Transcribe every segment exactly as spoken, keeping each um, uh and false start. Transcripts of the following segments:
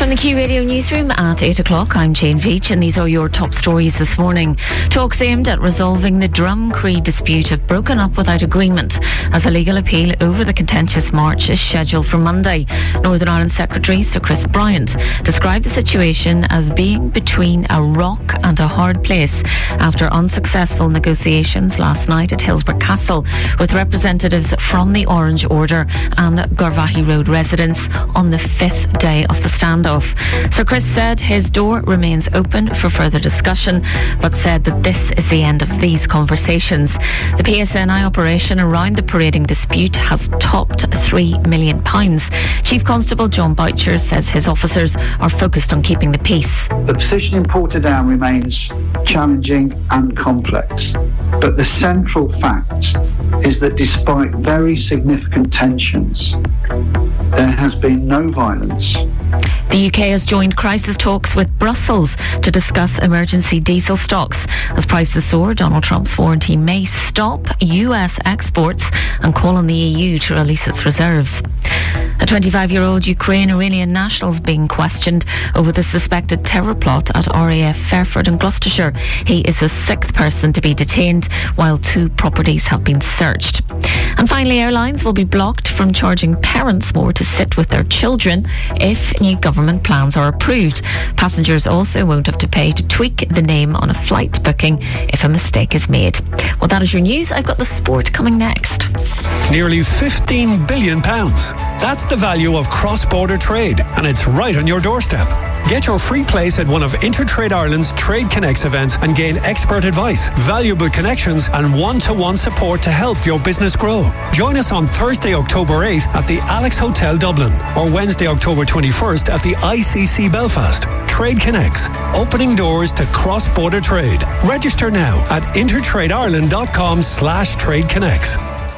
From the Q Radio newsroom at eight o'clock, I'm Jane Veach, and these are your top stories this morning. Talks aimed at resolving the Drumcree dispute have broken up without agreement as a legal appeal over the contentious march is scheduled for Monday. Northern Ireland Secretary Sir Chris Bryant described the situation as being between a rock and a hard place after unsuccessful negotiations last night at Hillsborough Castle with representatives from the Orange Order and Garvaghey Road residents on the fifth day of the standoff. Sir Chris said his door remains open for further discussion, but said that this is the end of these conversations. The P S N I operation around the parading dispute has topped three million pounds. Chief Constable John Boucher says his officers are focused on keeping the peace. The position in Portadown remains challenging and complex, but the central fact is that despite very significant tensions, there has been no violence. The U K has joined crisis talks with Brussels to discuss emergency diesel stocks. As prices soar, Donald Trump's warned he may stop U S exports and call on the E U to release its reserves. A twenty-five-year-old Ukraine-Iranian national is being questioned over the suspected terror plot at R A F Fairford in Gloucestershire. He is the sixth person to be detained, while two properties have been searched. And finally, airlines will be blocked from charging parents more to sit with their children if new government plans are approved. Passengers also won't have to pay to tweak the name on a flight booking if a mistake is made. Well, that is your news. I've got the sport coming next. Nearly fifteen billion pounds. That's the value of cross-border trade, and it's right on your doorstep. Get your free place at one of Intertrade Ireland's Trade Connects events and gain expert advice, valuable connections and one-to-one support to help your business grow. Join us on Thursday, October eighth at the Alex Hotel Dublin or Wednesday, October twenty-first at the I C C Belfast. Trade Connects, opening doors to cross-border trade. Register now at intertradeireland.com slash trade connects.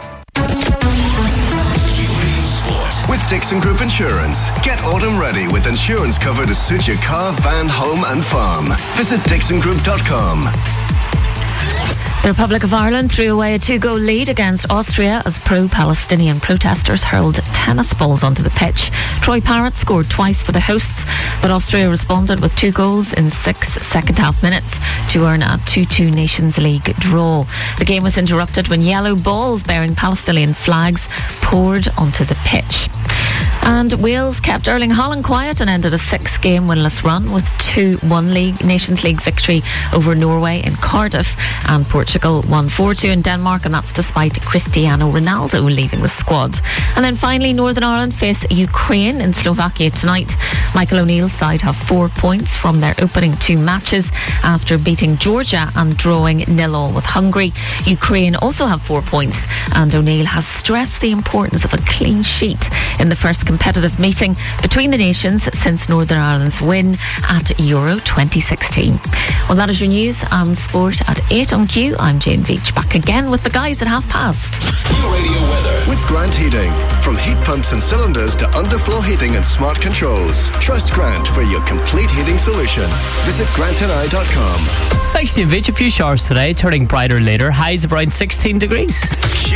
With Dixon Group Insurance. Get autumn ready with insurance cover to suit your car, van, home and farm. Visit dixon group dot com. The Republic of Ireland threw away a two-goal lead against Austria as pro-Palestinian protesters hurled tennis balls onto the pitch. Troy Parrott scored twice for the hosts, but Austria responded with two goals in six second-half minutes to earn a two-two Nations League draw. The game was interrupted when yellow balls bearing Palestinian flags poured onto the pitch. And Wales kept Erling Haaland quiet and ended a six-game winless run with two one league Nations League victory over Norway in Cardiff, and Portugal won four two in Denmark, and that's despite Cristiano Ronaldo leaving the squad. And then finally, Northern Ireland face Ukraine in Slovakia tonight. Michael O'Neill's side have four points from their opening two matches after beating Georgia and drawing nil all with Hungary. Ukraine also have four points, and O'Neill has stressed the importance of a clean sheet in the first competitive meeting between the nations since Northern Ireland's win at Euro twenty sixteen. Well, that is your news and sport at eight on Q. I'm Jane Veach, back again with the guys at half past. Q Radio weather with Grant Heating. From heat pumps and cylinders to underfloor heating and smart controls. Trust Grant for your complete heating solution. Visit grant and i dot com. Thanks, Jane Veach. A few showers today, turning brighter later. Highs of around sixteen degrees.